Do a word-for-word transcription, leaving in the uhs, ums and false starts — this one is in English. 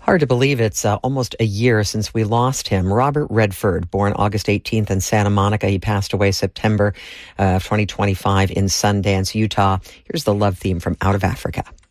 Hard to believe it's uh, almost a year since we lost him. Robert Redford, born August eighteenth in Santa Monica. He passed away September uh, twenty twenty-five in Sundance, Utah. Here's the love theme from Out of Africa.